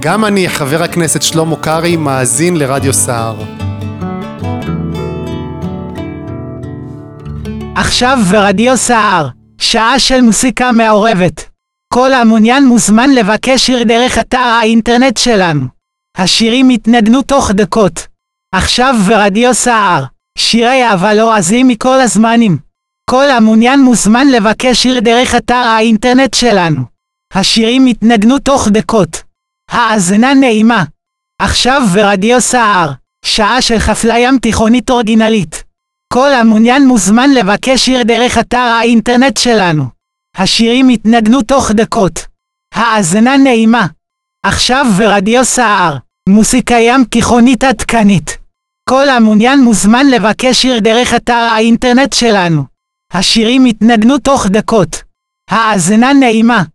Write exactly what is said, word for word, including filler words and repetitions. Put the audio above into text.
גם אני, חבר הכנסת שלמה קרעי, מאזין לרדיו סער. עכשיו ברדיו סער, שעה של מוסיקה מעורבת. כל המעוניין מוזמן לבקש שיר דרך אתר האינטרנט שלנו. השירים יתנגנו תוך דקות. עכשיו ברדיו סער, שירי אהבה לועזיים מכל הזמנים. כל המעוניין מוזמן לבקש שיר דרך אתר האינטרנט שלנו. השירים יתנגנו תוך דקות. האזנה נעימה. עכשיו ברדיו סער, שעה של חפלה ים תיכונית אורגינלית. כל המעוניין מוזמן לבקש שיר דרך אתר האינטרנט שלנו. השירים יתנגנו תוך דקות. האזנה נעימה. עכשיו ברדיו סער, מוסיקה ים תיכונית עדכנית. כל המעוניין מוזמן לבקש שיר דרך אתר האינטרנט שלנו. השירים יתנגנו תוך דקות. האזנה נעימה.